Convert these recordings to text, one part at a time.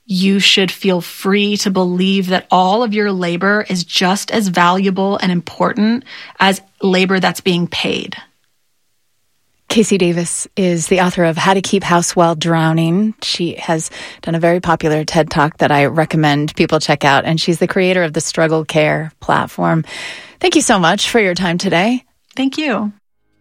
you should feel free to believe that all of your labor is just as valuable and important as labor that's being paid. Casey Davis is the author of How to Keep House While Drowning. She has done a very popular TED Talk that I recommend people check out, and she's the creator of the Struggle Care platform. Thank you so much for your time today. Thank you.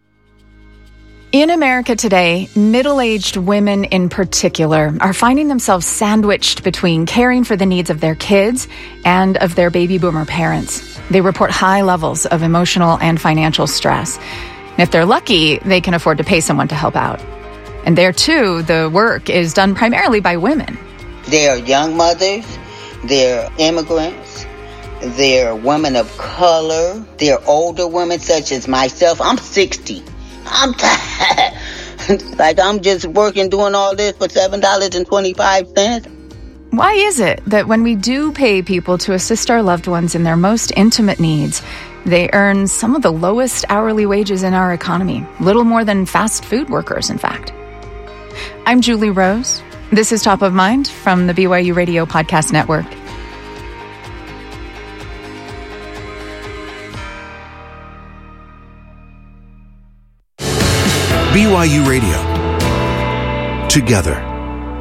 In America today, middle-aged women in particular are finding themselves sandwiched between caring for the needs of their kids and of their baby boomer parents. They report high levels of emotional and financial stress. And if they're lucky, they can afford to pay someone to help out. And there, too, the work is done primarily by women. They're young mothers, they're immigrants, they're women of color, they're older women such as myself. I'm 60. I'm tired. Like, I'm just working, doing all this for $7.25. Why is it that when we do pay people to assist our loved ones in their most intimate needs, they earn some of the lowest hourly wages in our economy, little more than fast food workers, in fact? I'm Julie Rose. This is Top of Mind from the BYU Radio Podcast Network. BYU Radio. Together.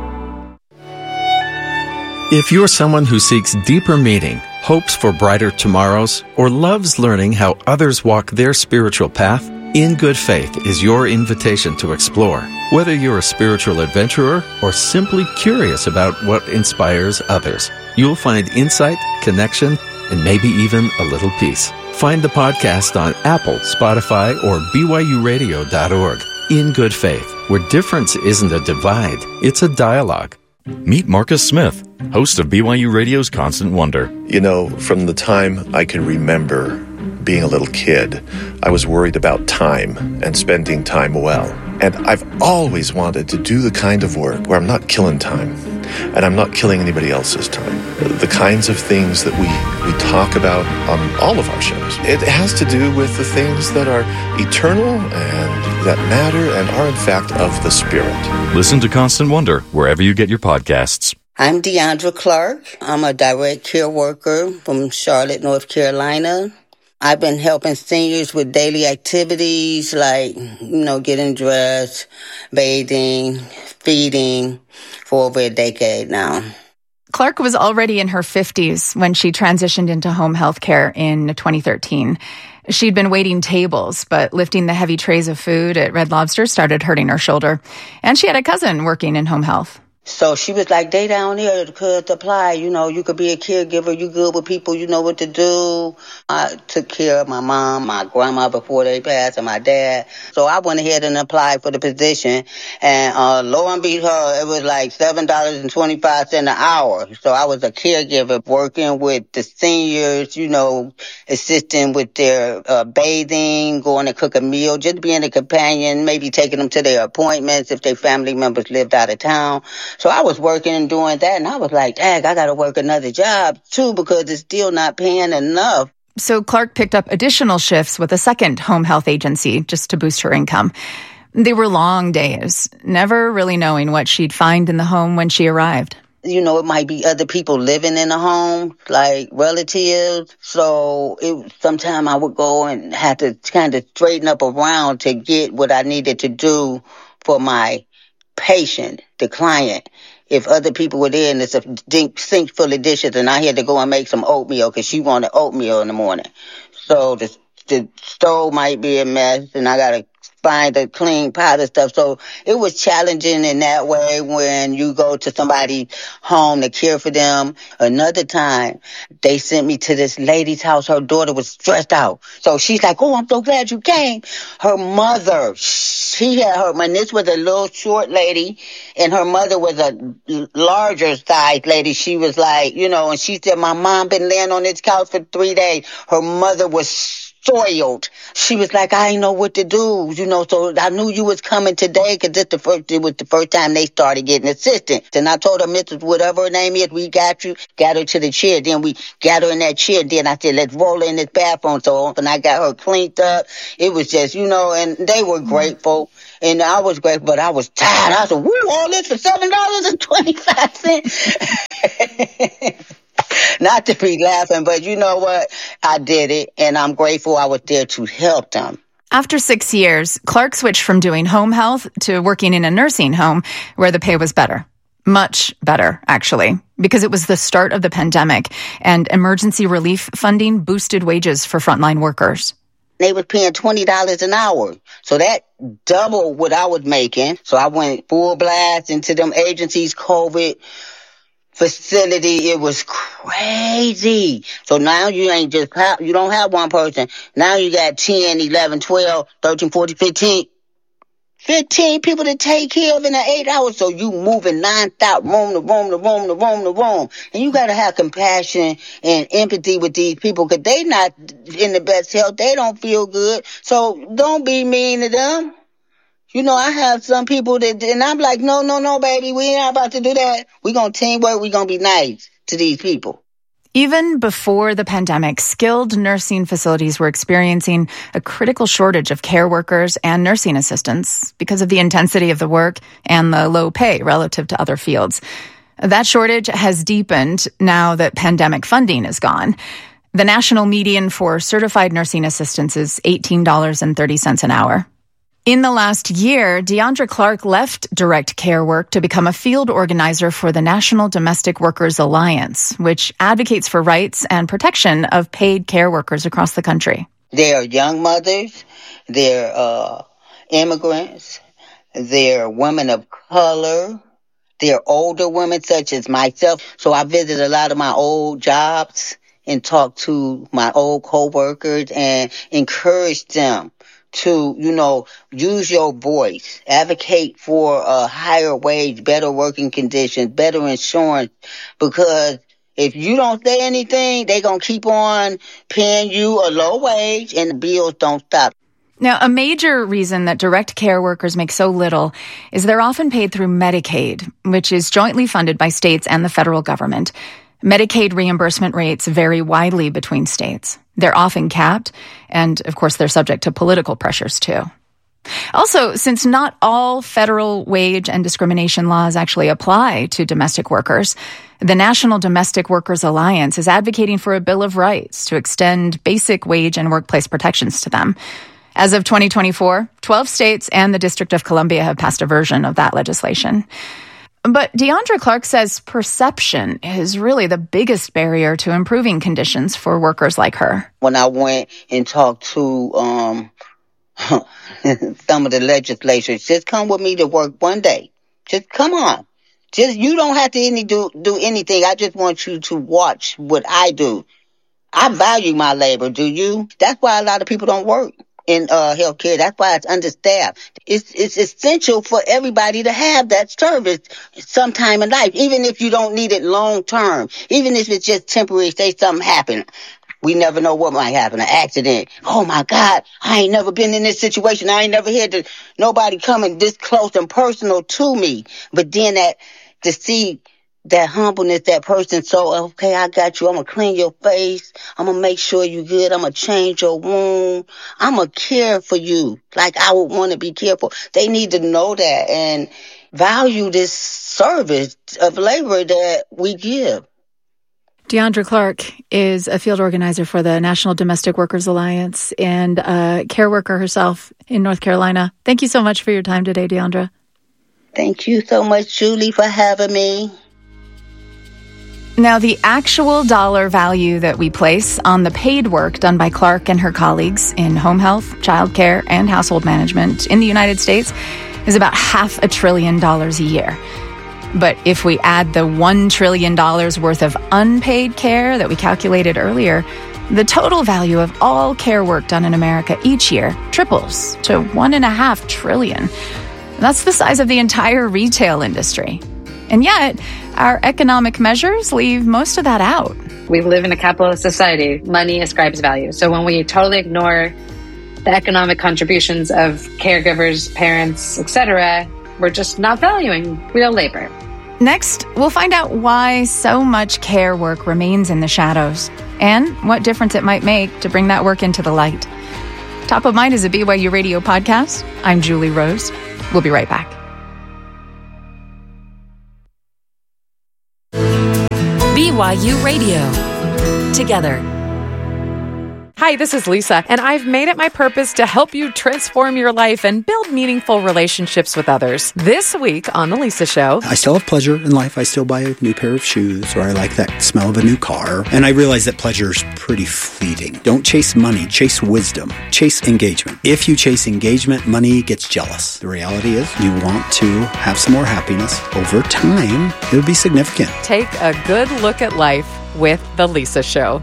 If you're someone who seeks deeper meaning, hopes for brighter tomorrows, or loves learning how others walk their spiritual path, In Good Faith is your invitation to explore. Whether you're a spiritual adventurer or simply curious about what inspires others, you'll find insight, connection, and maybe even a little peace. Find the podcast on Apple, Spotify, or BYURadio.org. In Good Faith, where difference isn't a divide, it's a dialogue. Meet Marcus Smith, host of BYU Radio's Constant Wonder. You know, from the time I can remember being a little kid, I was worried about time and spending time well. And I've always wanted to do the kind of work where I'm not killing time and I'm not killing anybody else's time. The kinds of things that we talk about on all of our shows. It has to do with the things that are eternal and that matter and are in fact of the Spirit. Listen to Constant Wonder wherever you get your podcasts. I'm Deandra Clark. I'm a direct care worker from Charlotte, North Carolina. I've been helping seniors with daily activities like, getting dressed, bathing, feeding for over a decade now. Clark was already in her 50s when she transitioned into home health care in 2013. She'd been waiting tables, but lifting the heavy trays of food at Red Lobster started hurting her shoulder. And she had a cousin working in home health. So she was like, they down there could apply, you could be a caregiver, you good with people, you know what to do. I took care of my mom, my grandma before they passed, and my dad. So I went ahead and applied for the position, and lo and behold, it was like $7.25 an hour. So I was a caregiver working with the seniors, assisting with their bathing, going to cook a meal, just being a companion, maybe taking them to their appointments if their family members lived out of town. So I was working and doing that, and I was like, dang, I got to work another job, too, because it's still not paying enough. So Clark picked up additional shifts with a second home health agency just to boost her income. They were long days, never really knowing what she'd find in the home when she arrived. It might be other people living in the home, like relatives. So sometimes I would go and have to kind of straighten up around to get what I needed to do for my patient, the client. If other people were there and it's a sink full of dishes and I had to go and make some oatmeal because she wanted oatmeal in the morning. So the stove might be a mess and I got to find a clean pot of stuff. So it was challenging in that way when you go to somebody's home to care for them. Another time, they sent me to this lady's house. Her daughter was stressed out. So she's like, oh, I'm so glad you came. Her mother, and this was a little short lady, and her mother was a larger size lady. She was like, and she said, my mom been laying on this couch for 3 days. Her mother was soiled. She was like, I didn't know what to do, so I knew you was coming today because it was the first time they started getting assistance. And I told her, Mrs. whatever her name is, we got you, got her to the chair. Then we got her in that chair. Then I said, let's roll in this bathroom. So when I got her cleaned up, it was just, and they were grateful. And I was grateful, but I was tired. I said, woo, all this for $7.25. Not to be laughing, but you know what? I did it, and I'm grateful I was there to help them. After 6 years, Clark switched from doing home health to working in a nursing home where the pay was better. Much better, actually, because it was the start of the pandemic and emergency relief funding boosted wages for frontline workers. They was paying $20 an hour. So that doubled what I was making. So I went full blast into them agencies, COVID facility. It was crazy. So now you ain't just, you don't have one person. Now you got 10, 11, 12, 13, 14, 15 people to take care of in an 8 hours. So you moving nonstop, room to room to room to room to room. And you got to have compassion and empathy with these people because they not in the best health. They don't feel good. So don't be mean to them. You know, I have some people that, and I'm like, no, baby, we ain't about to do that. We're going to teamwork. We're going to be nice to these people. Even before the pandemic, skilled nursing facilities were experiencing a critical shortage of care workers and nursing assistants because of the intensity of the work and the low pay relative to other fields. That shortage has deepened now that pandemic funding is gone. The national median for certified nursing assistants is $18.30 an hour. In the last year, Deandra Clark left direct care work to become a field organizer for the National Domestic Workers Alliance, which advocates for rights and protection of paid care workers across the country. They're young mothers, they're immigrants, they're women of color, they're older women such as myself. So I visit a lot of my old jobs and talk to my old coworkers and encourage them to, use your voice, advocate for a higher wage, better working conditions, better insurance, because if you don't say anything, they're going to keep on paying you a low wage and the bills don't stop. Now, a major reason that direct care workers make so little is they're often paid through Medicaid, which is jointly funded by states and the federal government. Medicaid reimbursement rates vary widely between states. They're often capped, and of course, they're subject to political pressures too. Also, since not all federal wage and discrimination laws actually apply to domestic workers, the National Domestic Workers Alliance is advocating for a Bill of Rights to extend basic wage and workplace protections to them. As of 2024, 12 states and the District of Columbia have passed a version of that legislation. But Deandra Clark says perception is really the biggest barrier to improving conditions for workers like her. When I went and talked to some of the legislators, just come with me to work one day. Just come on. You don't have to do anything. I just want you to watch what I do. I value my labor. Do you? That's why a lot of people don't work in healthcare. That's why it's understaffed. It's essential for everybody to have that service sometime in life, even if you don't need it long term, even if it's just temporary. Say something happened. We never know what might happen, an accident. Oh my God, I ain't never been in this situation. I ain't never had nobody coming this close and personal to me. But then to see that humbleness, that person, so, okay, I got you. I'm going to clean your face. I'm going to make sure you're good. I'm going to change your wound. I'm going to care for you like I would want to be cared for. They need to know that and value this service of labor that we give. Deandra Clark is a field organizer for the National Domestic Workers Alliance and a care worker herself in North Carolina. Thank you so much for your time today, Deandra. Thank you so much, Julie, for having me. Now, the actual dollar value that we place on the paid work done by Clark and her colleagues in home health, childcare, and household management in the United States is about $500 billion a year. But if we add the $1 trillion worth of unpaid care that we calculated earlier, the total value of all care work done in America each year triples to $1.5 trillion. That's the size of the entire retail industry. And yet, our economic measures leave most of that out. We live in a capitalist society. Money ascribes value. So when we totally ignore the economic contributions of caregivers, parents, etc., we're just not valuing real labor. Next, we'll find out why so much care work remains in the shadows and what difference it might make to bring that work into the light. Top of Mind is a BYU Radio podcast. I'm Julie Rose. We'll be right back. BYU Radio. Together. Hi, this is Lisa, and I've made it my purpose to help you transform your life and build meaningful relationships with others. This week on The Lisa Show, I still have pleasure in life. I still buy a new pair of shoes, or I like that smell of a new car. And I realize that pleasure is pretty fleeting. Don't chase money, chase wisdom, chase engagement. If you chase engagement, money gets jealous. The reality is you want to have some more happiness. Over time, it'll be significant. take a good look at life with The Lisa Show.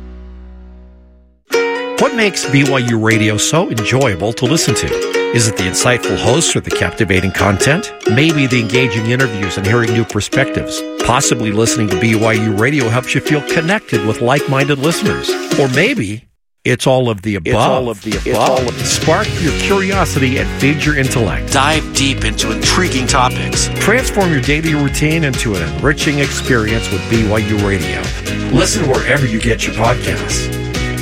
What makes BYU Radio so enjoyable to listen to? Is it the insightful hosts or the captivating content? Maybe the engaging interviews and hearing new perspectives. Possibly listening to BYU Radio helps you feel connected with like-minded listeners. Or maybe it's all of the above. Spark your curiosity and feed your intellect. Dive deep into intriguing topics. Transform your daily routine into an enriching experience with BYU Radio. Listen wherever you get your podcasts.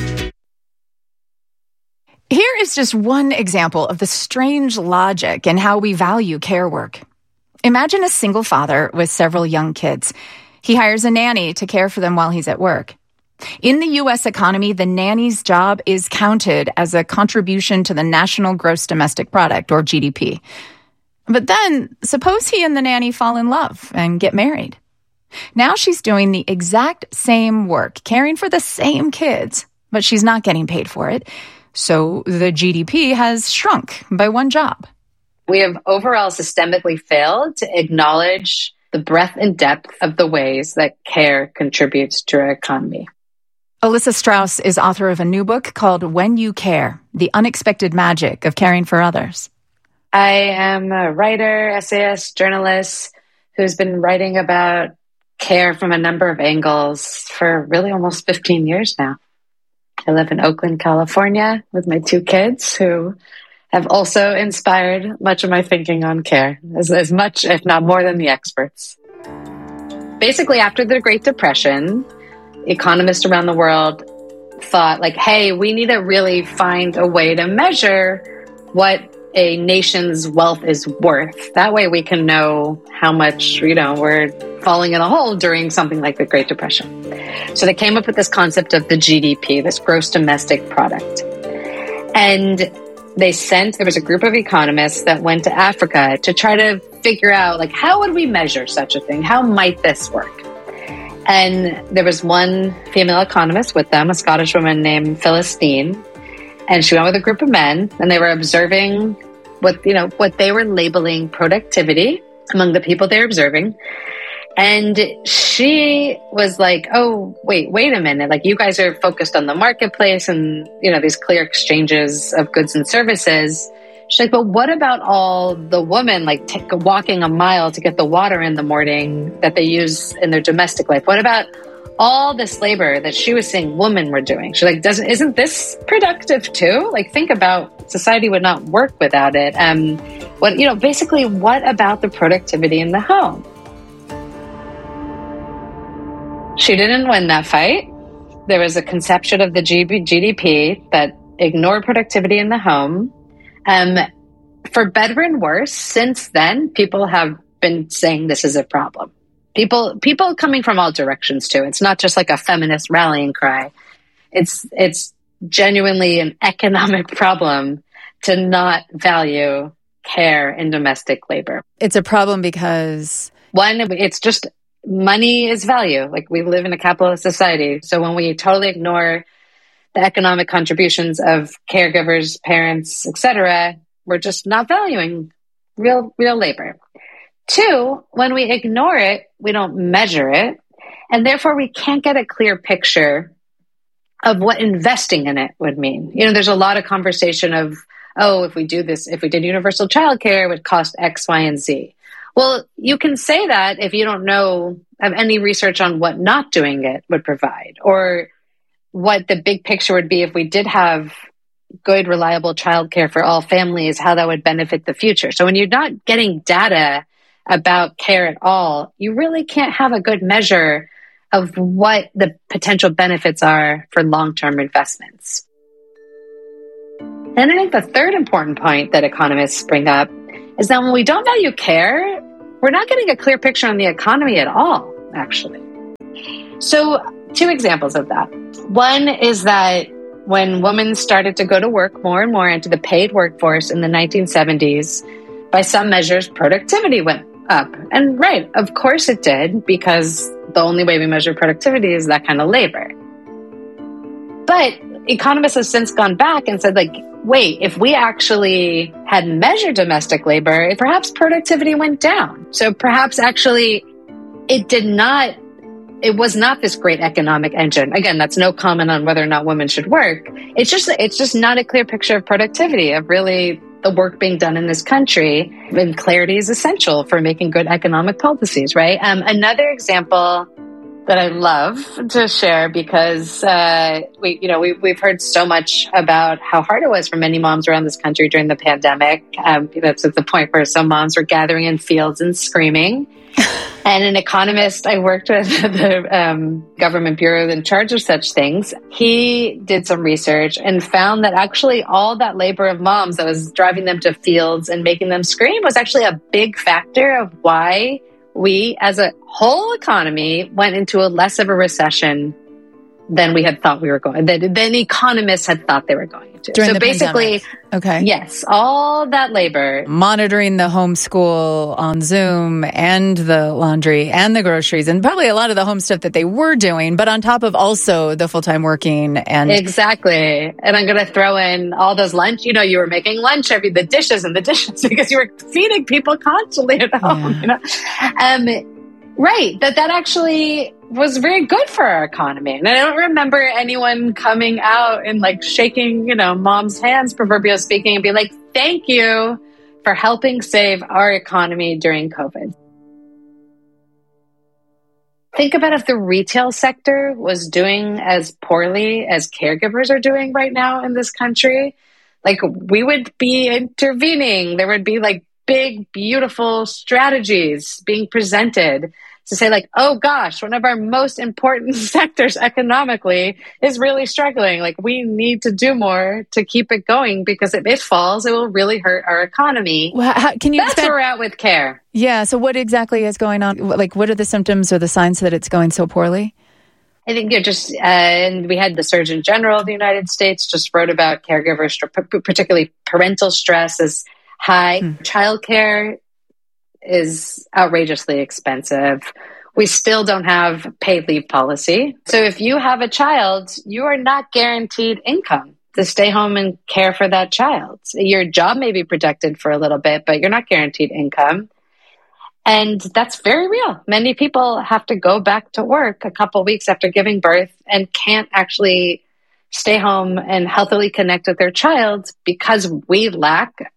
Here is just one example of the strange logic in how we value care work. Imagine a single father with several young kids. He hires a nanny to care for them while he's at work. In the U.S. economy, the nanny's job is counted as a contribution to the national gross domestic product, or GDP. But then, suppose he and the nanny fall in love and get married. Now she's doing the exact same work, caring for the same kids, but she's not getting paid for it. So the GDP has shrunk by one job. We have overall systemically failed to acknowledge the breadth and depth of the ways that care contributes to our economy. Alyssa Strauss is author of a new book called When You Care, The Unexpected Magic of Caring for Others. I am a writer, essayist, journalist who's been writing about care from a number of angles for really almost 15 years now. I live in Oakland, California with my two kids who have also inspired much of my thinking on care, as much, if not more than the experts. Basically, after the Great Depression, economists around the world thought like, hey, we need to really find a way to measure what a nation's wealth is worth. That way we can know how much, we're falling in a hole during something like the Great Depression. So they came up with this concept of the GDP, this gross domestic product. And there was a group of economists that went to Africa to try to figure out, like, how would we measure such a thing? How might this work? And there was one female economist with them, a Scottish woman named Phyllis Steen. And she went with a group of men, and they were observing what they were labeling productivity among the people they were observing. And she was like, oh, wait a minute. Like, you guys are focused on the marketplace and, these clear exchanges of goods and services. She's like, but what about all the women, like walking a mile to get the water in the morning that they use in their domestic life? What about all this labor that she was saying women were doing? She's like, isn't this productive too? Like, think about society would not work without it. Basically, what about the productivity in the home? She didn't win that fight. There was a conception of the GDP that ignored productivity in the home. For better and worse, since then, people have been saying this is a problem. People coming from all directions too. It's not just like a feminist rallying cry. It's genuinely an economic problem to not value care in domestic labor. It's a problem because one, it's just money is value. Like, we live in a capitalist society. So when we totally ignore the economic contributions of caregivers, parents, etc., we're just not valuing real labor. Two, when we ignore it, we don't measure it, and therefore we can't get a clear picture of what investing in it would mean. There's a lot of conversation of, if we do this, if we did universal childcare, it would cost X, Y, and Z. Well, you can say that if you don't have any research on what not doing it would provide, or what the big picture would be if we did have good, reliable childcare for all families, how that would benefit the future. So when you're not getting data about care at all, you really can't have a good measure of what the potential benefits are for long-term investments. And I think the third important point that economists bring up is that when we don't value care, we're not getting a clear picture on the economy at all, actually. So 2 examples of that. One is that when women started to go to work more and more into the paid workforce in the 1970s, by some measures, productivity went up. And right, of course it did, because the only way we measure productivity is that kind of labor. But economists have since gone back and said, like, wait, if we actually had measured domestic labor, perhaps productivity went down. So perhaps actually it was not this great economic engine. Again, that's no comment on whether or not women should work. It's just not a clear picture of productivity, of really the work being done in this country. And clarity is essential for making good economic policies, right? Another example that I love to share, because we've heard so much about how hard it was for many moms around this country during the pandemic. To the point where some moms were gathering in fields and screaming. And an economist I worked with at the government bureau in charge of such things, he did some research and found that actually all that labor of moms that was driving them to fields and making them scream was actually a big factor of why we, as a whole economy, went into a less of a recession than we had thought we were going, than economists had thought they were going into. During so the basically, pandemic. Okay. Yes, all that labor. Monitoring the homeschool on Zoom and the laundry and the groceries and probably a lot of the home stuff that they were doing, but on top of also the full-time working and... Exactly. And I'm going to throw in all those lunch, you were making lunch, the dishes because you were feeding people constantly at home, Right. That actually was very good for our economy. And I don't remember anyone coming out and like shaking, mom's hands, proverbially speaking, and be like, thank you for helping save our economy during COVID. Think about if the retail sector was doing as poorly as caregivers are doing right now in this country. Like, we would be intervening. There would be like big, beautiful strategies being presented to say like, oh gosh, one of our most important sectors economically is really struggling. Like, we need to do more to keep it going, because if it falls, it will really hurt our economy. Well, That's where we're at with care. Yeah. So what exactly is going on? Like, what are the symptoms or the signs that it's going so poorly? I think and we had the Surgeon General of the United States just wrote about caregivers, particularly parental stress is high. Childcare is outrageously expensive. We still don't have paid leave policy. So if you have a child, you are not guaranteed income to stay home and care for that child. Your job may be protected for a little bit, but you're not guaranteed income. And that's very real. Many people have to go back to work a couple weeks after giving birth and can't actually stay home and healthily connect with their child because we lack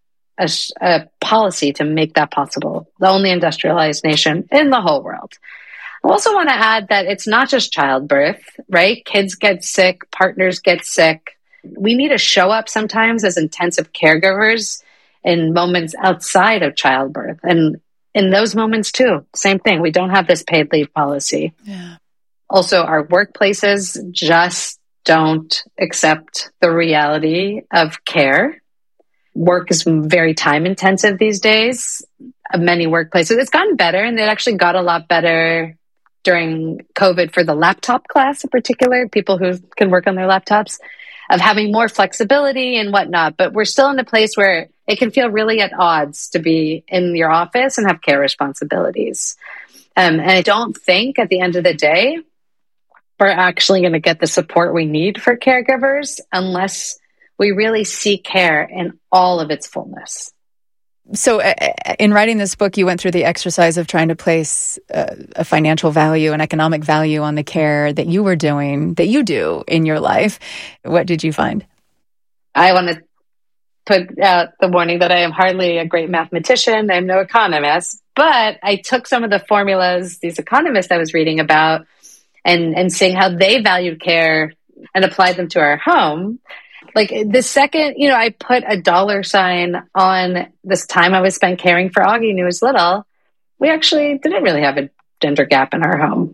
a policy to make that possible. The only industrialized nation in the whole world. I also want to add that it's not just childbirth, right? Kids get sick, partners get sick. We need to show up sometimes as intensive caregivers in moments outside of childbirth. And in those moments too, same thing. We don't have this paid leave policy. Yeah. Also, our workplaces just don't accept the reality of care. Work is very time intensive these days. Many workplaces, it's gotten better, and it actually got a lot better during COVID for the laptop class in particular, people who can work on their laptops, of having more flexibility and whatnot. But we're still in a place where it can feel really at odds to be in your office and have care responsibilities. And I don't think at the end of the day, we're actually going to get the support we need for caregivers unless we really see care in all of its fullness. So in writing this book, you went through the exercise of trying to place a financial value, an economic value on the care that you were doing, that you do in your life. What did you find? I want to put out the warning that I am hardly a great mathematician. I'm no economist, but I took some of the formulas these economists I was reading about and seeing how they valued care and applied them to our home. Like the second, I put a $sign on this time I was spent caring for Augie when he was little, we actually didn't really have a gender gap in our home.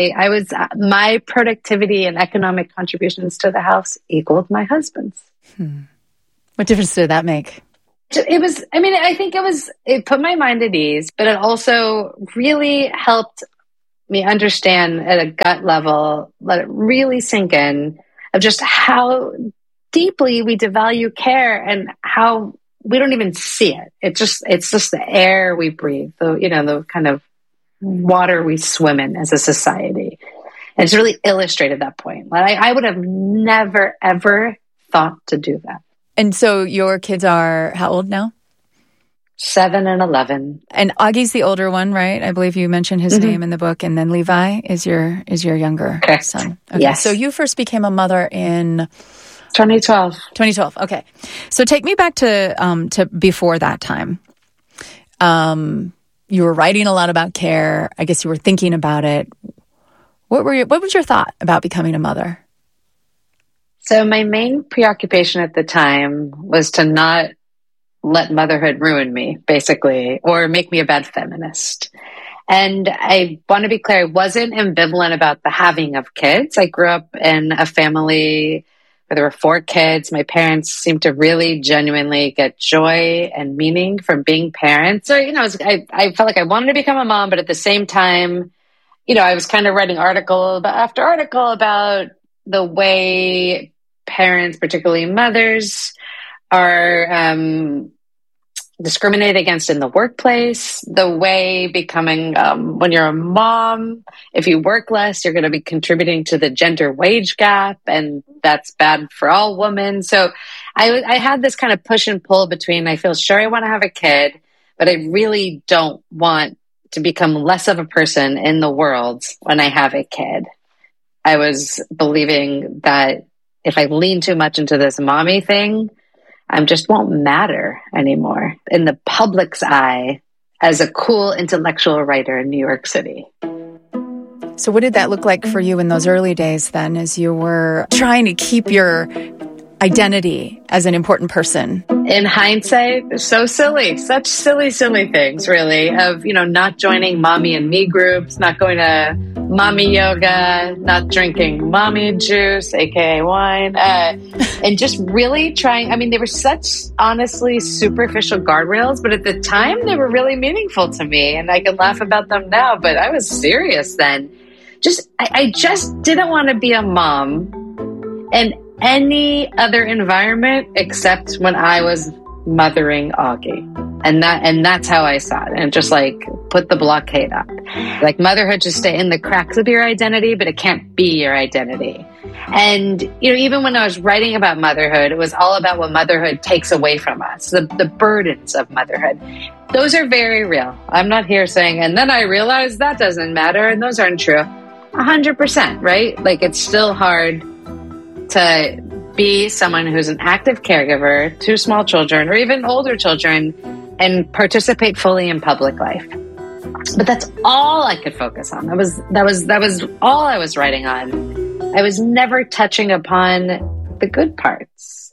My productivity and economic contributions to the house equaled my husband's. What difference did that make? I think it put my mind at ease, but it also really helped me understand at a gut level, let it really sink in, of just how deeply we devalue care and how we don't even see it. It's just the air we breathe, the kind of water we swim in as a society. And it's really illustrated that point. I would have never, ever thought to do that. And so your kids are how old now? 7 and 11. And Augie's the older one, right? I believe you mentioned his name in the book. And then Levi is your younger son. Okay. Yes. So you first became a mother in 2012. 2012. Okay. So take me back to before that time. You were writing a lot about care. I guess you were thinking about it. What was your thought about becoming a mother? So my main preoccupation at the time was to not let motherhood ruin me, basically, or make me a bad feminist. And I want to be clear, I wasn't ambivalent about the having of kids. I grew up in a family where there were 4 kids. My parents seemed to really genuinely get joy and meaning from being parents. So, I felt like I wanted to become a mom, but at the same time, I was kind of writing article after article about the way parents, particularly mothers, are discriminated against in the workplace, the way becoming, when you're a mom, if you work less, you're going to be contributing to the gender wage gap, and that's bad for all women. So I had this kind of push and pull between, I feel sure I want to have a kid, but I really don't want to become less of a person in the world when I have a kid. I was believing that if I lean too much into this mommy thing, I just won't matter anymore in the public's eye as a cool intellectual writer in New York City. So what did that look like for you in those early days then, as you were trying to keep your identity as an important person? In hindsight, so silly, such silly things, really, of, not joining mommy and me groups, not going to mommy yoga, not drinking mommy juice, aka wine, and just really trying. I mean, they were such honestly superficial guardrails, but at the time they were really meaningful to me, and I can laugh about them now, but I was serious then. I just didn't want to be a mom in any other environment except when I was mothering Augie. And that's how I saw it. And just put the blockade up. Motherhood should stay in the cracks of your identity, but it can't be your identity. And, even when I was writing about motherhood, it was all about what motherhood takes away from us, the burdens of motherhood. Those are very real. I'm not here saying, and then I realized that doesn't matter, and those aren't true. 100%, right? It's still hard to be someone who's an active caregiver to small children or even older children and participate fully in public life. But that's all I could focus on. That was all I was writing on. I was never touching upon the good parts.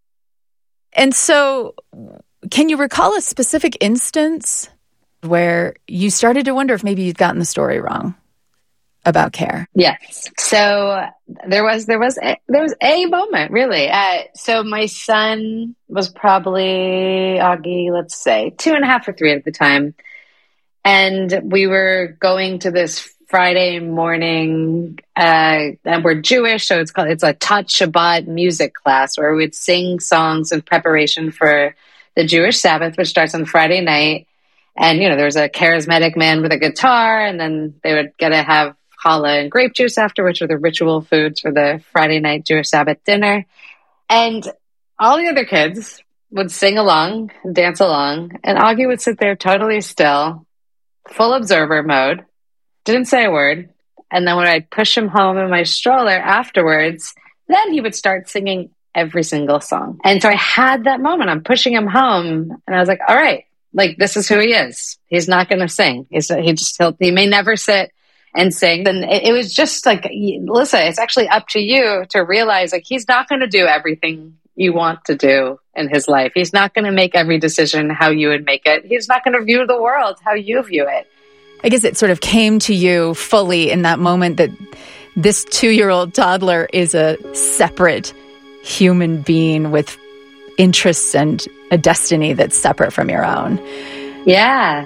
And so, can you recall a specific instance where you started to wonder if maybe you'd gotten the story wrong about care? Yes. So there was a moment, really. So my son was probably, Augie, let's say 2.5 or 3 at the time. And we were going to this Friday morning, and we're Jewish, so it's a Tat Shabbat music class where we'd sing songs in preparation for the Jewish Sabbath, which starts on Friday night. And, there was a charismatic man with a guitar, and then they would get to have challah and grape juice after, which are the ritual foods for the Friday night Jewish Sabbath dinner. And all the other kids would sing along, dance along, and Augie would sit there totally still, full observer mode, didn't say a word. And then when I'd push him home in my stroller afterwards, then he would start singing every single song. And so I had that moment. I'm pushing him home, and I was like, all right, this is who he is. He's not going to sing. He may never sit and sing. And it was just listen, it's actually up to you to realize he's not going to do everything you want to do in his life. He's not going to make every decision how you would make it. He's not going to view the world how you view it. I guess it sort of came to you fully in that moment that this 2-year-old toddler is a separate human being with interests and a destiny that's separate from your own. Yeah.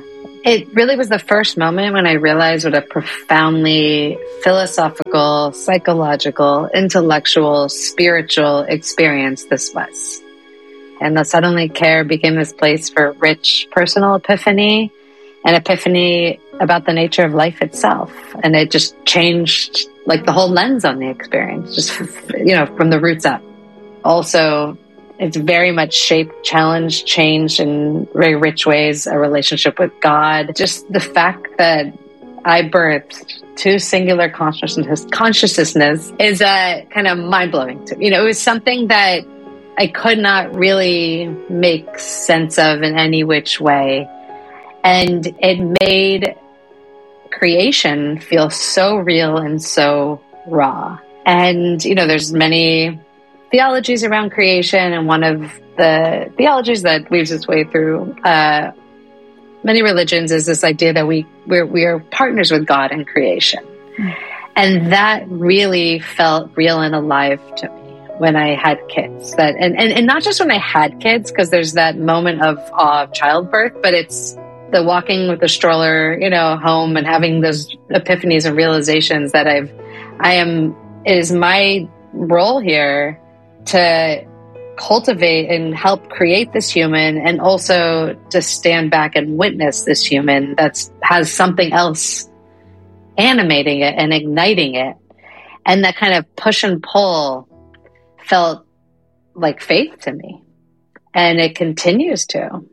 It really was the first moment when I realized what a profoundly philosophical, psychological, intellectual, spiritual experience this was. And that suddenly care became this place for rich personal epiphany, an epiphany about the nature of life itself. And it just changed like the whole lens on the experience, just, from the roots up. Also, it's very much shaped, challenged, changed in very rich ways, a relationship with God. Just the fact that I birthed two singular consciousness is kind of mind-blowing to me. It was something that I could not really make sense of in any which way. And it made creation feel so real and so raw. And, there's many theologies around creation, and one of the theologies that weaves its way through many religions is this idea that we are partners with God in creation. And that really felt real and alive to me when I had kids. And not just when I had kids, because there's that moment of awe of childbirth, but it's the walking with the stroller, home and having those epiphanies and realizations that it is my role here to cultivate and help create this human, and also to stand back and witness this human that has something else animating it and igniting it. And that kind of push and pull felt like faith to me. And it continues to.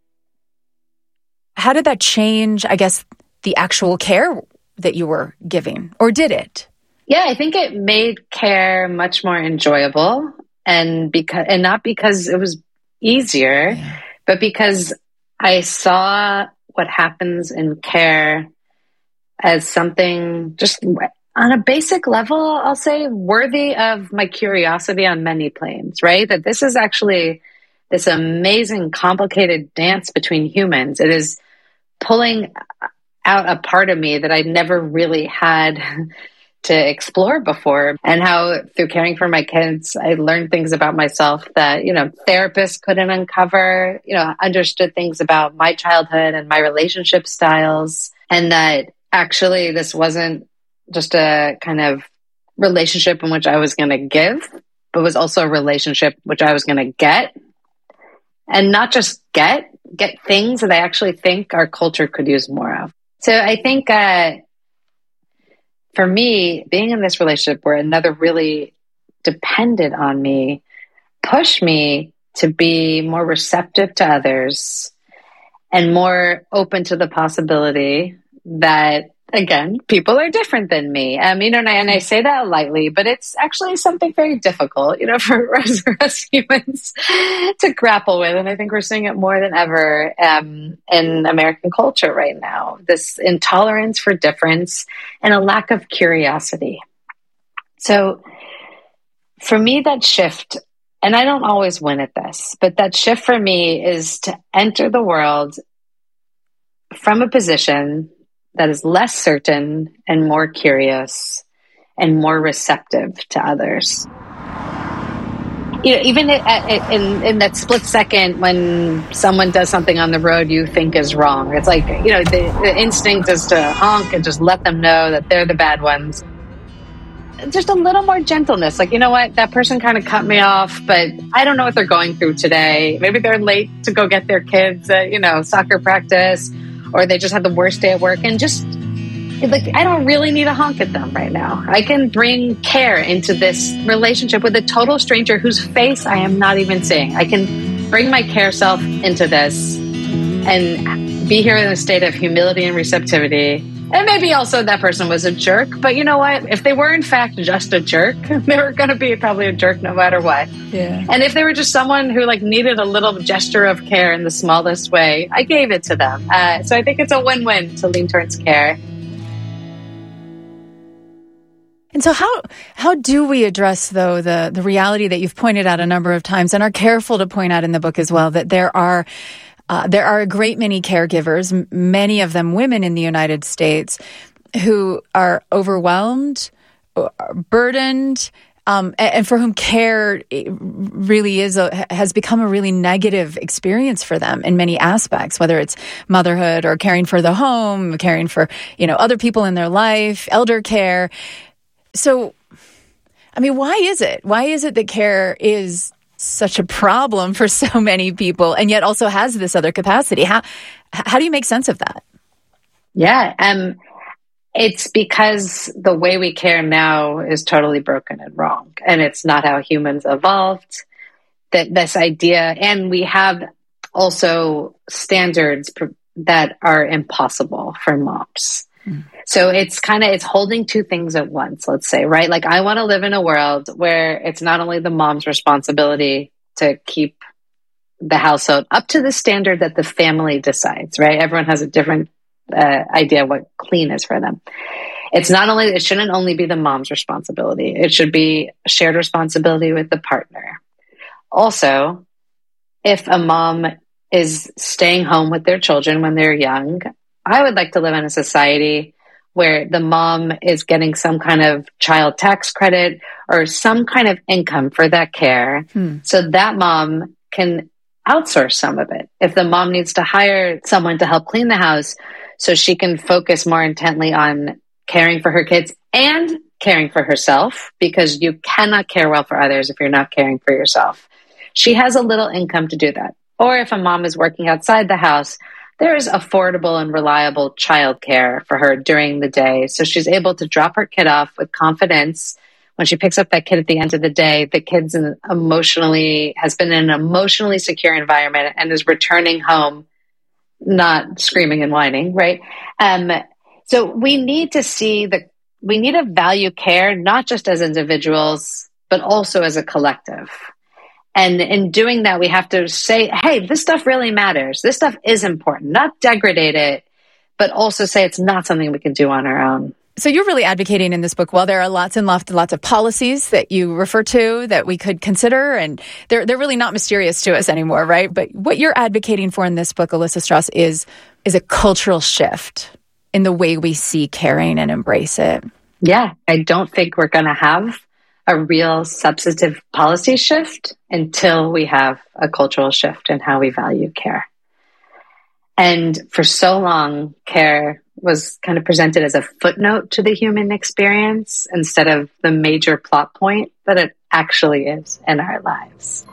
How did that change, I guess, the actual care that you were giving? Or did it? Yeah, I think it made care much more enjoyable. And not because it was easier, but because I saw what happens in care as something just on a basic level, I'll say, worthy of my curiosity on many planes, right? That this is actually this amazing, complicated dance between humans. It is pulling out a part of me that I'd never really had to explore before, and how through caring for my kids, I learned things about myself that, therapists couldn't uncover, understood things about my childhood and my relationship styles. And that actually this wasn't just a kind of relationship in which I was going to give, but was also a relationship which I was going to get, and not just get things that I actually think our culture could use more of. So I think, for me, being in this relationship where another really depended on me pushed me to be more receptive to others and more open to the possibility that, again, people are different than me. And I say that lightly, but it's actually something very difficult, for us humans to grapple with. And I think we're seeing it more than ever in American culture right now, this intolerance for difference and a lack of curiosity. So for me, that shift, and I don't always win at this, but that shift for me is to enter the world from a position that is less certain and more curious and more receptive to others. Even in that split second when someone does something on the road you think is wrong, it's like, the instinct is to honk and just let them know that they're the bad ones. Just a little more gentleness. Like, you know what? That person kind of cut me off, but I don't know what they're going through today. Maybe they're late to go get their kids at, soccer practice, or they just had the worst day at work, and just like, I don't really need to honk at them right now. I can bring care into this relationship with a total stranger whose face I am not even seeing. I can bring my care self into this and be here in a state of humility and receptivity. And maybe also that person was a jerk, but you know what? If they were in fact just a jerk, they were going to be probably a jerk no matter what. Yeah. And if they were just someone who needed a little gesture of care in the smallest way, I gave it to them. So I think it's a win-win to lean towards care. And so how do we address, though, the reality that you've pointed out a number of times and are careful to point out in the book as well, that there are a great many caregivers, many of them women in the United States, who are overwhelmed, burdened, and for whom care really has become a really negative experience for them in many aspects, whether it's motherhood or caring for the home, caring for, other people in their life, elder care. So, I mean, why is it? Why is it that care is such a problem for so many people and yet also has this other capacity? How do you make sense of that? Yeah, it's because the way we care now is totally broken and wrong. And it's not how humans evolved. That this idea, and we have also standards that are impossible for moms. So it's holding two things at once, let's say, right? Like, I want to live in a world where it's not only the mom's responsibility to keep the household up to the standard that the family decides, right? Everyone has a different idea of what clean is for them. It shouldn't only be the mom's responsibility. It should be a shared responsibility with the partner. Also, if a mom is staying home with their children when they're young, I would like to live in a society where the mom is getting some kind of child tax credit or some kind of income for that care, so that mom can outsource some of it. If the mom needs to hire someone to help clean the house, so she can focus more intently on caring for her kids and caring for herself, because you cannot care well for others if you're not caring for yourself. She has a little income to do that. Or if a mom is working outside the house, there is affordable and reliable childcare for her during the day. So she's able to drop her kid off with confidence. When she picks up that kid at the end of the day, the kid's has been in an emotionally secure environment and is returning home not screaming and whining, right? So we need to value care, not just as individuals, but also as a collective. And in doing that, we have to say, hey, this stuff really matters. This stuff is important, not degrade it, but also say it's not something we can do on our own. So you're really advocating in this book, well, there are lots of policies that you refer to that we could consider, and they're really not mysterious to us anymore, right? But what you're advocating for in this book, Alyssa Strauss, is a cultural shift in the way we see caring and embrace it. Yeah, I don't think we're going to have a real substantive policy shift until we have a cultural shift in how we value care. And for so long, care was kind of presented as a footnote to the human experience instead of the major plot point that it actually is in our lives.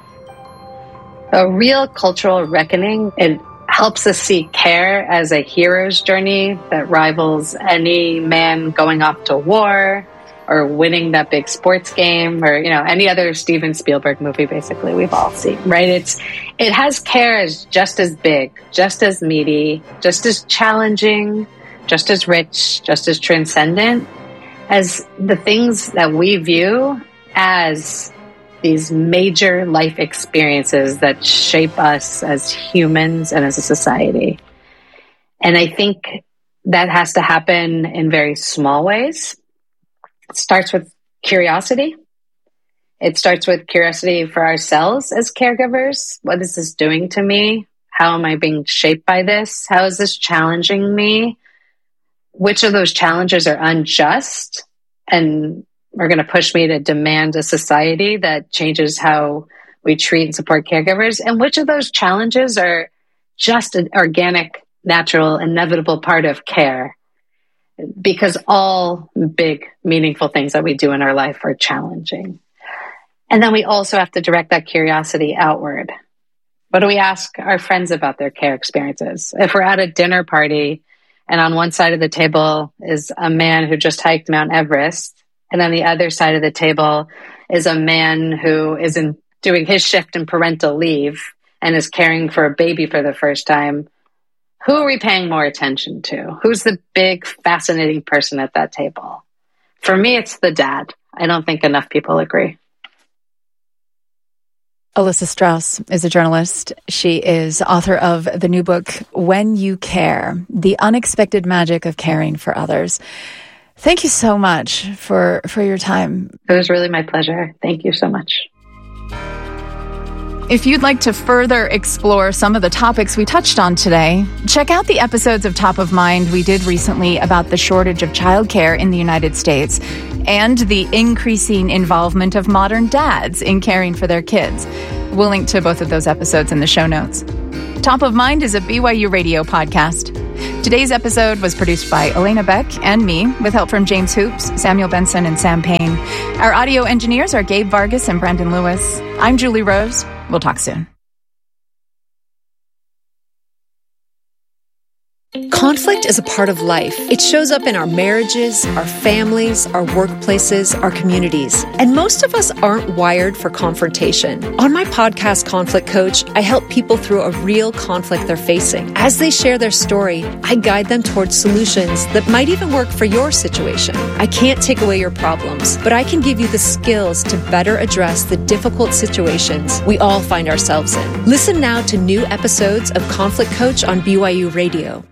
A real cultural reckoning, it helps us see care as a hero's journey that rivals any man going off to war or winning that big sports game, or any other Steven Spielberg movie. Basically, we've all seen, right? It has care as just as big, just as meaty, just as challenging, just as rich, just as transcendent as the things that we view as these major life experiences that shape us as humans and as a society. And I think that has to happen in very small ways. It starts with curiosity. It starts with curiosity for ourselves as caregivers. What is this doing to me? How am I being shaped by this? How is this challenging me? Which of those challenges are unjust and are going to push me to demand a society that changes how we treat and support caregivers? And which of those challenges are just an organic, natural, inevitable part of care? Because all big, meaningful things that we do in our life are challenging. And then we also have to direct that curiosity outward. What do we ask our friends about their care experiences? If we're at a dinner party and on one side of the table is a man who just hiked Mount Everest, and on the other side of the table is a man who is doing his shift in parental leave and is caring for a baby for the first time, who are we paying more attention to? Who's the big, fascinating person at that table? For me, it's the dad. I don't think enough people agree. Alyssa Strauss is a journalist. She is author of the new book, When You Care, The Unexpected Magic of Caring for Others. Thank you so much for your time. It was really my pleasure. Thank you so much. If you'd like to further explore some of the topics we touched on today, check out the episodes of Top of Mind we did recently about the shortage of childcare in the United States and the increasing involvement of modern dads in caring for their kids. We'll link to both of those episodes in the show notes. Top of Mind is a BYU Radio podcast. Today's episode was produced by Elena Beck and me, with help from James Hoops, Samuel Benson, and Sam Payne. Our audio engineers are Gabe Vargas and Brandon Lewis. I'm Julie Rose. We'll talk soon. Conflict is a part of life. It shows up in our marriages, our families, our workplaces, our communities. And most of us aren't wired for confrontation. On my podcast, Conflict Coach, I help people through a real conflict they're facing. As they share their story, I guide them towards solutions that might even work for your situation. I can't take away your problems, but I can give you the skills to better address the difficult situations we all find ourselves in. Listen now to new episodes of Conflict Coach on BYU Radio.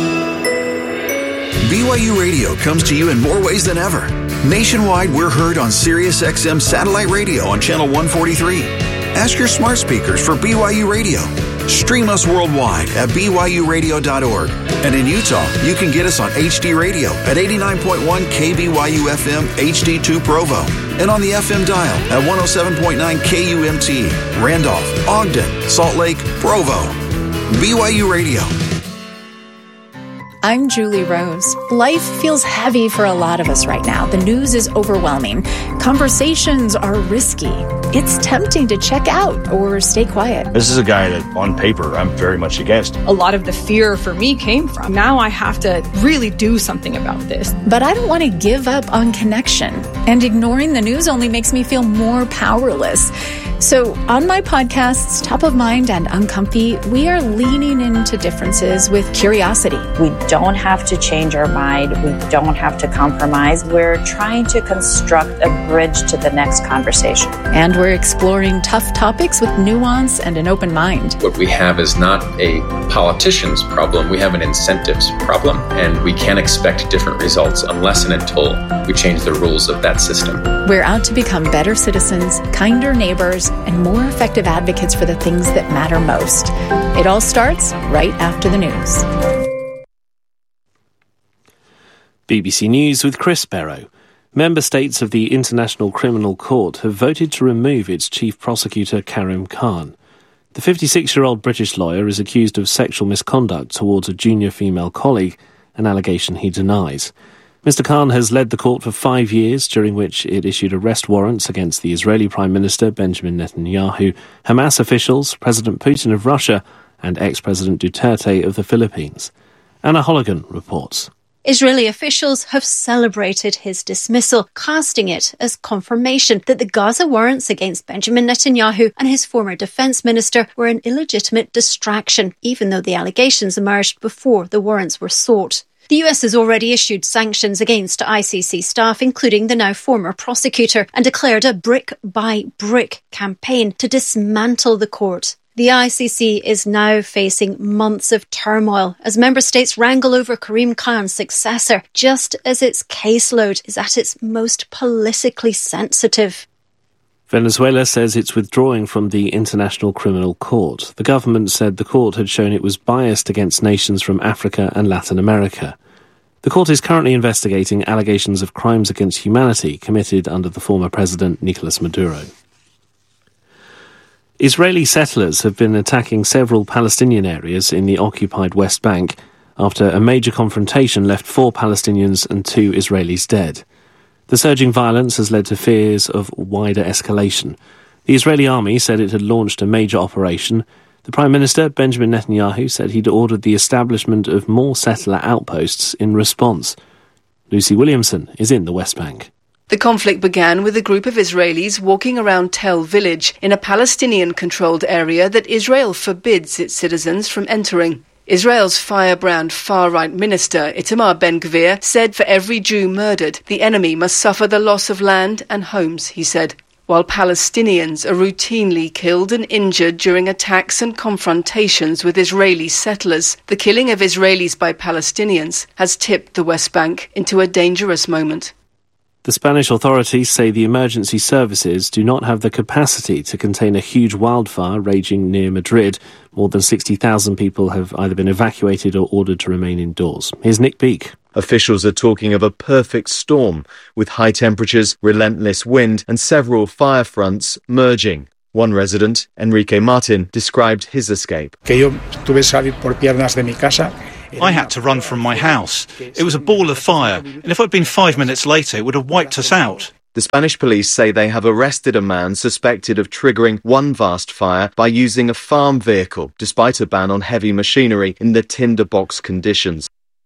BYU Radio comes to you in more ways than ever. Nationwide, we're heard on SiriusXM satellite radio on channel 143. Ask your smart speakers for BYU Radio. Stream us worldwide at BYURadio.org. And in Utah, you can get us on HD Radio at 89.1 KBYU FM HD2 Provo. And on the FM dial at 107.9 KUMT, Randolph, Ogden, Salt Lake, Provo. BYU Radio. I'm Julie Rose. Life feels heavy for a lot of us right now. The news is overwhelming. Conversations are risky. It's tempting to check out or stay quiet. This is a guy that, on paper, I'm very much against. A lot of the fear for me came from, now I have to really do something about this. But I don't want to give up on connection. And ignoring the news only makes me feel more powerless. So on my podcasts, Top of Mind and Uncomfy, we are leaning into differences with curiosity. We don't have to change our mind. We don't have to compromise. We're trying to construct a bridge to the next conversation. And we're exploring tough topics with nuance and an open mind. What we have is not a politician's problem. We have an incentives problem. And we can't expect different results unless and until we change the rules of that system. We're out to become better citizens, kinder neighbors, and more effective advocates for the things that matter most. It all starts right after the news. BBC News with Chris Barrow. Member states of the International Criminal Court have voted to remove its chief prosecutor, Karim Khan. The 56-year-old British lawyer is accused of sexual misconduct towards a junior female colleague, an allegation he denies. Mr. Khan has led the court for 5 years, during which it issued arrest warrants against the Israeli Prime Minister Benjamin Netanyahu, Hamas officials, President Putin of Russia, and ex-President Duterte of the Philippines. Anna Holligan reports. Israeli officials have celebrated his dismissal, casting it as confirmation that the Gaza warrants against Benjamin Netanyahu and his former defence minister were an illegitimate distraction, even though the allegations emerged before the warrants were sought. The US has already issued sanctions against ICC staff, including the now former prosecutor, and declared a brick-by-brick campaign to dismantle the court. The ICC is now facing months of turmoil as member states wrangle over Karim Khan's successor, just as its caseload is at its most politically sensitive. Venezuela says it's withdrawing from the International Criminal Court. The government said the court had shown it was biased against nations from Africa and Latin America. The court is currently investigating allegations of crimes against humanity committed under the former president Nicolas Maduro. Israeli settlers have been attacking several Palestinian areas in the occupied West Bank after a major confrontation left 4 Palestinians and 2 Israelis dead. The surging violence has led to fears of wider escalation. The Israeli army said it had launched a major operation. The Prime Minister, Benjamin Netanyahu, said he'd ordered the establishment of more settler outposts in response. Lucy Williamson is in the West Bank. The conflict began with a group of Israelis walking around Tel village in a Palestinian-controlled area that Israel forbids its citizens from entering. Israel's firebrand far-right minister, Itamar Ben-Gvir, said for every Jew murdered, the enemy must suffer the loss of land and homes, he said. While Palestinians are routinely killed and injured during attacks and confrontations with Israeli settlers, the killing of Israelis by Palestinians has tipped the West Bank into a dangerous moment. The Spanish authorities say the emergency services do not have the capacity to contain a huge wildfire raging near Madrid. More than 60,000 people have either been evacuated or ordered to remain indoors. Here's Nick Beake. Officials are talking of a perfect storm, with high temperatures, relentless wind and several fire fronts merging. One resident, Enrique Martin, described his escape. I had to run from my house. It was a ball of fire, and if I'd been 5 minutes later, it would have wiped us out. The Spanish police say they have arrested a man suspected of triggering one vast fire by using a farm vehicle, despite a ban on heavy machinery in the tinderbox conditions.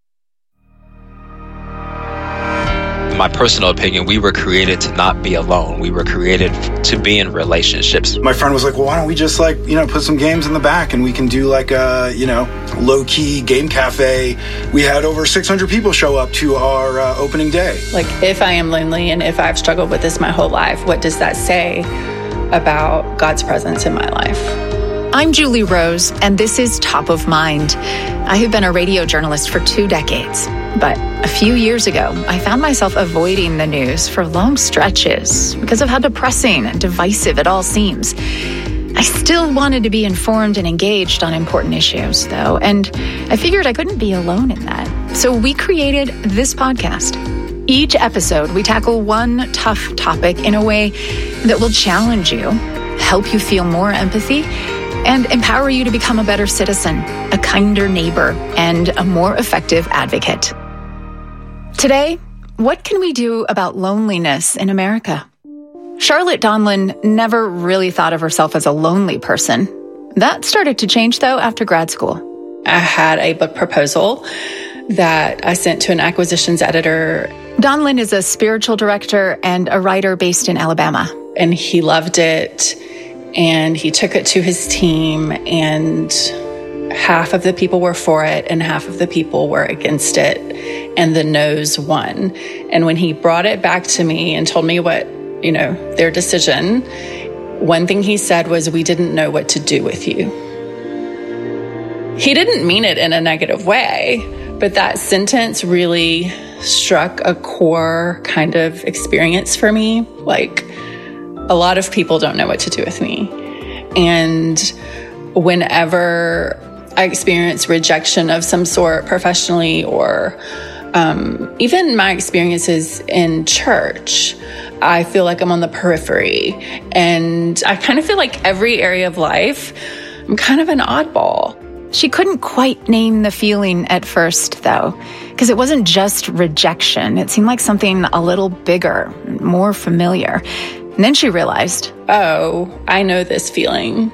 In my personal opinion, we were created to not be alone. We were created to be in relationships. My friend was like, well, why don't we just put some games in the back and we can do a, low-key game cafe. We had over 600 people show up to our opening day. If I am lonely and if I've struggled with this my whole life, what does that say about God's presence in my life? I'm Julie Rose, and this is Top of Mind. I have been a radio journalist for 2 decades, but a few years ago, I found myself avoiding the news for long stretches because of how depressing and divisive it all seems. I still wanted to be informed and engaged on important issues, though, and I figured I couldn't be alone in that. So we created this podcast. Each episode, we tackle one tough topic in a way that will challenge you, help you feel more empathy, and empower you to become a better citizen, a kinder neighbor, and a more effective advocate. Today, what can we do about loneliness in America? Charlotte Donlin never really thought of herself as a lonely person. That started to change, though, after grad school. I had a book proposal that I sent to an acquisitions editor. Donlin is a spiritual director and a writer based in Alabama. And he loved it. And he took it to his team, and half of the people were for it and half of the people were against it, and the no's won. And when he brought it back to me and told me what, their decision, one thing he said was, "We didn't know what to do with you." He didn't mean it in a negative way, but that sentence really struck a core kind of experience for me. A lot of people don't know what to do with me. And whenever I experience rejection of some sort professionally or even my experiences in church, I feel like I'm on the periphery. And I kind of feel like every area of life, I'm kind of an oddball. She couldn't quite name the feeling at first, though, because it wasn't just rejection. It seemed like something a little bigger, more familiar. And then she realized, oh, I know this feeling.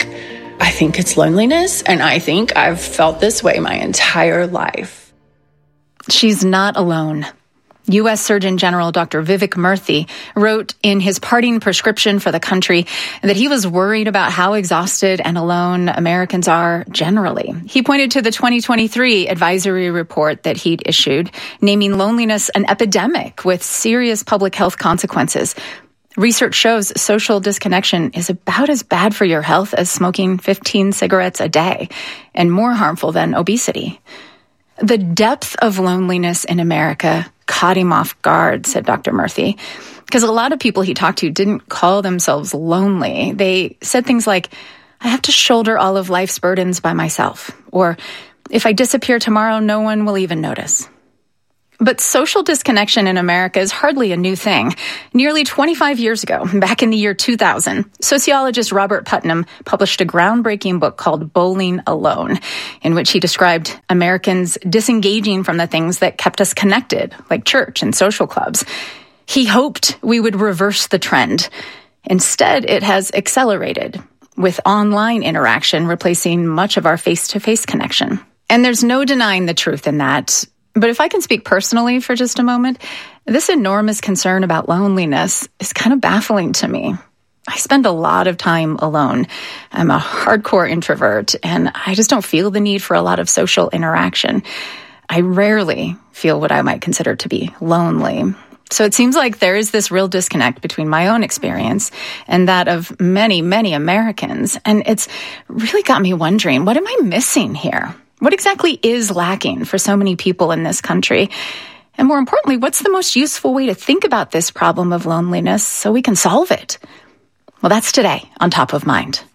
I think it's loneliness, and I think I've felt this way my entire life. She's not alone. U.S. Surgeon General Dr. Vivek Murthy wrote in his parting prescription for the country that he was worried about how exhausted and alone Americans are generally. He pointed to the 2023 advisory report that he'd issued, naming loneliness an epidemic with serious public health consequences. Research shows social disconnection is about as bad for your health as smoking 15 cigarettes a day, and more harmful than obesity. The depth of loneliness in America caught him off guard, said Dr. Murthy, because a lot of people he talked to didn't call themselves lonely. They said things like, I have to shoulder all of life's burdens by myself, or if I disappear tomorrow, no one will even notice. But social disconnection in America is hardly a new thing. Nearly 25 years ago, back in the year 2000, sociologist Robert Putnam published a groundbreaking book called Bowling Alone, in which he described Americans disengaging from the things that kept us connected, like church and social clubs. He hoped we would reverse the trend. Instead, it has accelerated, with online interaction replacing much of our face-to-face connection. And there's no denying the truth in that. But if I can speak personally for just a moment, this enormous concern about loneliness is kind of baffling to me. I spend a lot of time alone. I'm a hardcore introvert, and I just don't feel the need for a lot of social interaction. I rarely feel what I might consider to be lonely. So it seems like there is this real disconnect between my own experience and that of many, many Americans. And it's really got me wondering, what am I missing here? What exactly is lacking for so many people in this country? And more importantly, what's the most useful way to think about this problem of loneliness so we can solve it? Well, that's today on Top of Mind.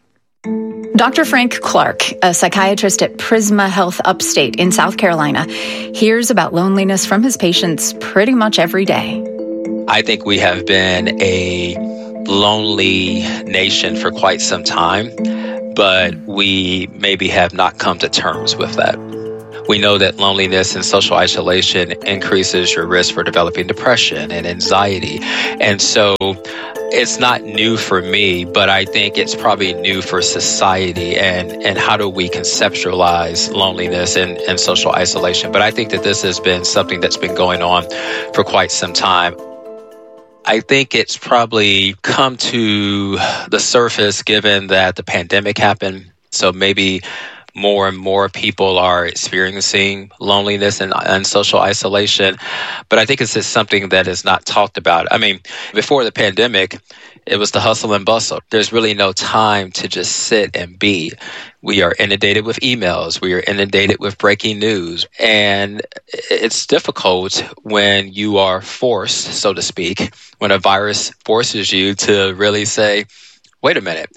Dr. Frank Clark, a psychiatrist at Prisma Health Upstate in South Carolina, hears about loneliness from his patients pretty much every day. I think we have been a lonely nation for quite some time, but we maybe have not come to terms with that. We know that loneliness and social isolation increases your risk for developing depression and anxiety. And so it's not new for me, but I think it's probably new for society and how do we conceptualize loneliness and social isolation. But I think that this has been something that's been going on for quite some time. I think it's probably come to the surface given that the pandemic happened. So maybe more and more people are experiencing loneliness and social isolation. But I think it's just something that is not talked about. I mean, before the pandemic, it was the hustle and bustle. There's really no time to just sit and be. We are inundated with emails. We are inundated with breaking news. And it's difficult when you are forced, so to speak, when a virus forces you to really say, wait a minute.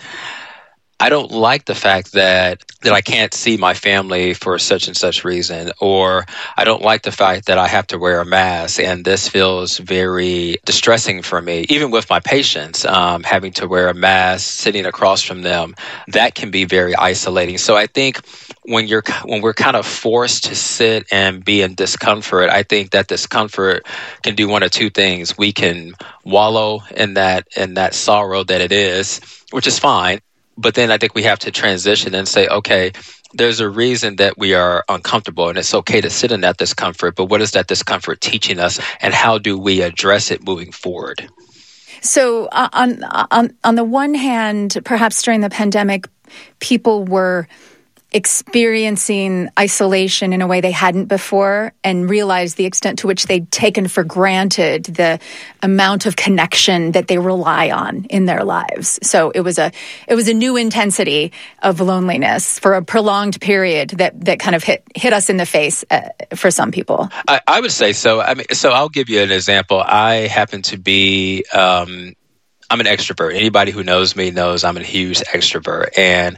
I don't like the fact that I can't see my family for such and such reason, or I don't like the fact that I have to wear a mask, and this feels very distressing for me. Even with my patients, having to wear a mask, sitting across from them, that can be very isolating. So I think when we're kind of forced to sit and be in discomfort, I think that discomfort can do one of two things. We can wallow in that sorrow that it is, which is fine. But then I think we have to transition and say, okay, there's a reason that we are uncomfortable, and it's okay to sit in that discomfort. But what is that discomfort teaching us, and how do we address it moving forward? So on the one hand, perhaps during the pandemic, people were experiencing isolation in a way they hadn't before and realized the extent to which they'd taken for granted the amount of connection that they rely on in their lives. So it was a new intensity of loneliness for a prolonged period that kind of hit us in the face for some people. I would say so. I mean, so I'll give you an example. I happen to be I'm an extrovert. Anybody who knows me knows I'm a huge extrovert, and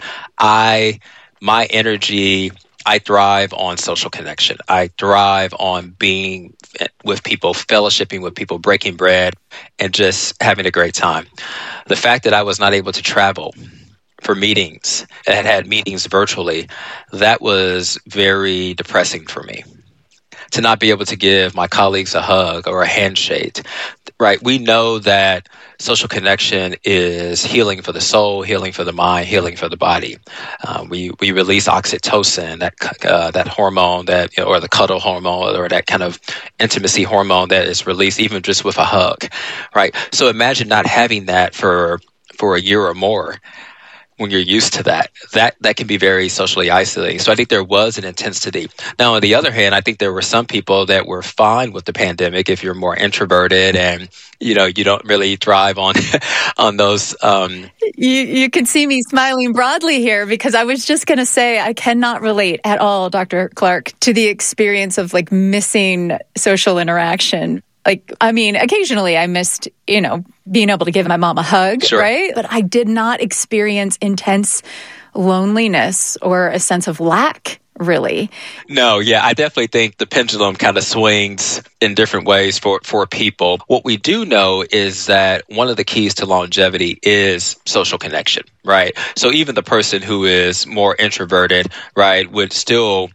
my energy, I thrive on social connection. I thrive on being with people, fellowshipping with people, breaking bread, and just having a great time. The fact that I was not able to travel for meetings and had meetings virtually, that was very depressing for me. To not be able to give my colleagues a hug or a handshake, right? We know that social connection is healing for the soul, healing for the mind, healing for the body. We release oxytocin, that hormone or the cuddle hormone, or that kind of intimacy hormone that is released even just with a hug, right? So imagine not having that for a year or more. When you're used to that can be very socially isolating. So I think there was an intensity. Now, on the other hand, I think there were some people that were fine with the pandemic if you're more introverted and, you don't really thrive on those. You can see me smiling broadly here because I was just going to say I cannot relate at all, Dr. Clark, to the experience of missing social interaction. Occasionally I missed, being able to give my mom a hug, sure, right? But I did not experience intense loneliness or a sense of lack, really. No, yeah, I definitely think the pendulum kind of swings in different ways for people. What we do know is that one of the keys to longevity is social connection, right? So even the person who is more introverted, right, would still...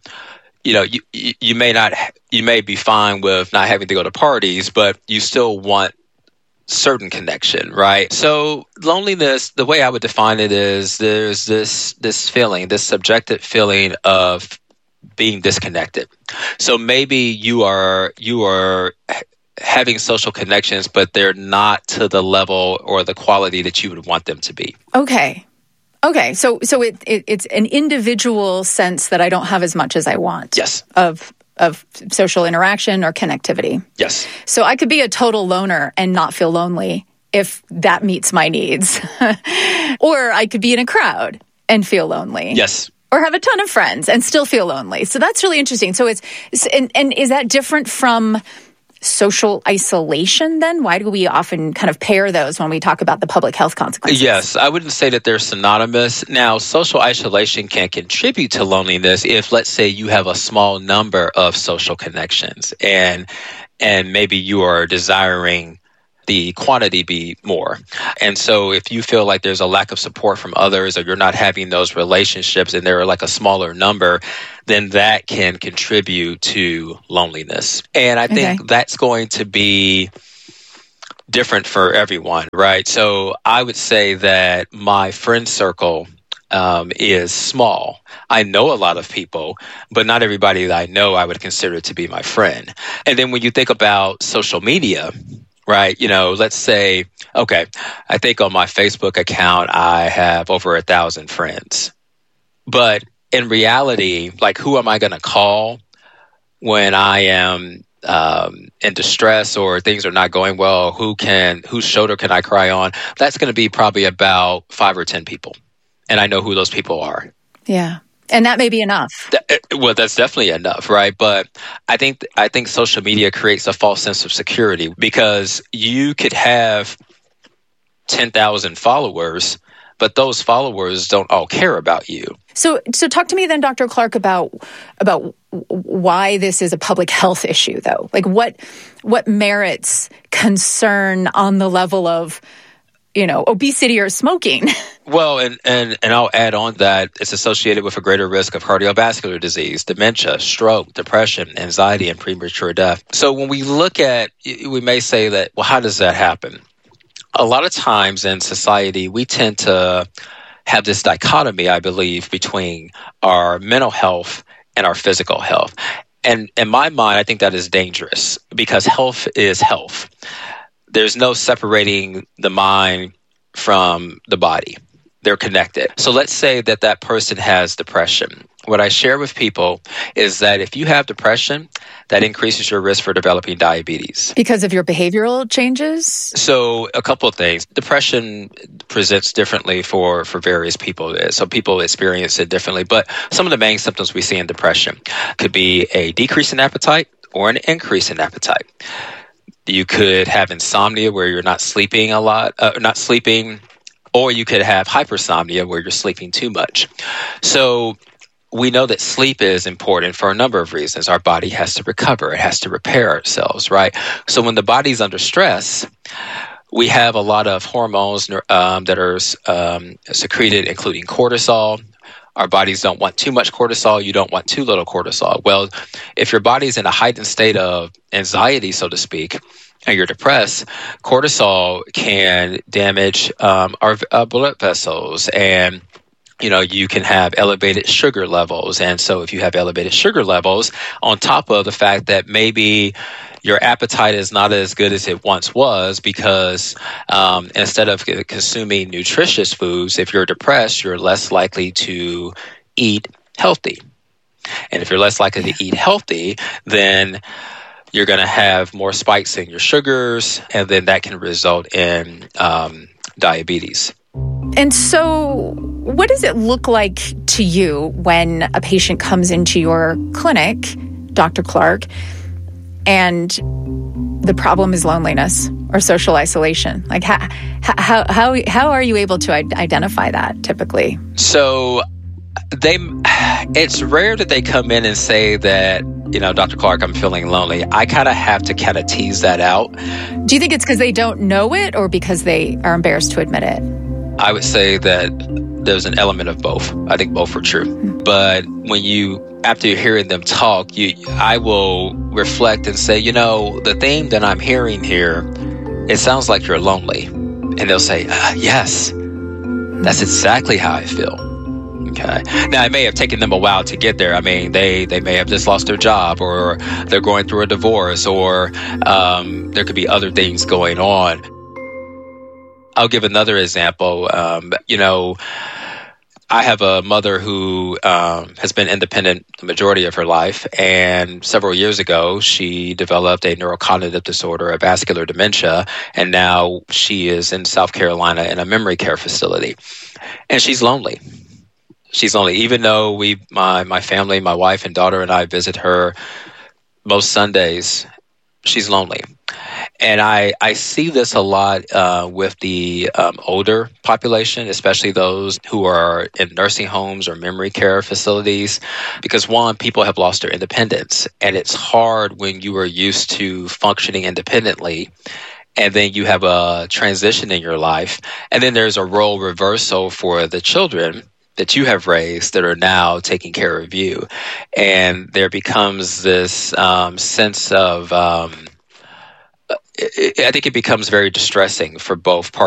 you may be fine with not having to go to parties, but you still want certain connection, right? So loneliness, the way I would define it is there's this feeling, this subjective feeling of being disconnected. So maybe you are having social connections, but they're not to the level or the quality that you would want them to be. Okay, so it's an individual sense that I don't have as much as I want. Yes. Of social interaction or connectivity. Yes. So I could be a total loner and not feel lonely if that meets my needs. Or I could be in a crowd and feel lonely. Yes. Or have a ton of friends and still feel lonely. So that's really interesting. So and is that different from social isolation then? Why do we often kind of pair those when we talk about the public health consequences? Yes, I wouldn't say that they're synonymous. Now, social isolation can contribute to loneliness if, let's say, you have a small number of social connections and maybe you are desiring the quantity be more. And so if you feel like there's a lack of support from others or you're not having those relationships and they're like a smaller number, then that can contribute to loneliness. And I think that's going to be different for everyone, right? So I would say that my friend circle is small. I know a lot of people, but not everybody that I know I would consider to be my friend. And then when you think about social media, right? Let's say, okay, I think on my Facebook account, I have over 1,000 friends. But in reality, like, who am I going to call when I am in distress or things are not going well? Whose shoulder can I cry on? That's going to be probably about 5 or 10 people. And I know who those people are. Yeah. And that may be enough. Well, that's definitely enough, right? But I think social media creates a false sense of security because you could have 10,000 followers, but those followers don't all care about you. So talk to me then, Dr. Clark, about why this is a public health issue, though. Like, what merits concern on the level of, obesity or smoking? Well, and I'll add on that it's associated with a greater risk of cardiovascular disease, dementia, stroke, depression, anxiety, and premature death. So when we look at, we may say that, well, how does that happen? A lot of times in society, we tend to have this dichotomy, I believe, between our mental health and our physical health. And in my mind, I think that is dangerous because health is health. There's no separating the mind from the body. They're connected. So let's say that person has depression. What I share with people is that if you have depression, that increases your risk for developing diabetes. Because of your behavioral changes? So a couple of things. Depression presents differently for various people. So people experience it differently. But some of the main symptoms we see in depression could be a decrease in appetite or an increase in appetite. You could have insomnia where you're not sleeping a lot, or you could have hypersomnia where you're sleeping too much. So we know that sleep is important for a number of reasons. Our body has to recover. It has to repair ourselves, right? So when the body's under stress, we have a lot of hormones that are secreted, including cortisol. Our bodies don't want too much cortisol. You don't want too little cortisol. Well, if your body's in a heightened state of anxiety, so to speak, and you're depressed, cortisol can damage our blood vessels, and you can have elevated sugar levels. And so if you have elevated sugar levels, on top of the fact that maybe your appetite is not as good as it once was because instead of consuming nutritious foods, if you're depressed, you're less likely to eat healthy. And if you're less likely to eat healthy, then you're going to have more spikes in your sugars, and then that can result in diabetes. And so what does it look like to you when a patient comes into your clinic, Dr. Clark, and the problem is loneliness or social isolation? Like, how are you able to identify that typically? So it's rare that they come in and say that, Dr. Clark, I'm feeling lonely. I kind of have to tease that out. Do you think it's because they don't know it or because they are embarrassed to admit it? I would say that there's an element of both. I think both are true. But after hearing them talk, I will reflect and say, the theme that I'm hearing here, it sounds like you're lonely. And they'll say, yes, that's exactly how I feel. Okay. Now, it may have taken them a while to get there. I mean, they may have just lost their job, or they're going through a divorce, or there could be other things going on. I'll give another example. I have a mother who has been independent the majority of her life, and several years ago, she developed a neurocognitive disorder, a vascular dementia, and now she is in South Carolina in a memory care facility. And she's lonely. She's lonely, even though my family, my wife and daughter and I visit her most Sundays. she's lonely. And I see this a lot with the older population, especially those who are in nursing homes or memory care facilities, because one, people have lost their independence. And it's hard when you are used to functioning independently, and then you have a transition in your life, and then there's a role reversal for the children that you have raised that are now taking care of you. And there becomes this sense of, I think it becomes very distressing for both parties.